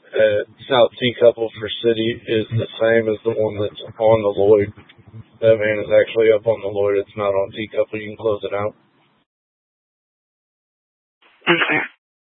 South T-couple for City is the same as the one that's on the Lloyd. That van is actually up on the Lloyd. It's not on T-couple. You can close it out. Okay.